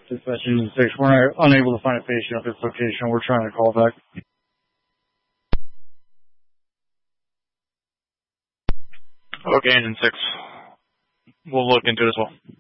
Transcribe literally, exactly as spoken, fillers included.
Dispatch Engine six. We're unable to find a patient at this location. We're trying to call back. Okay, Engine six. We'll look into it as well.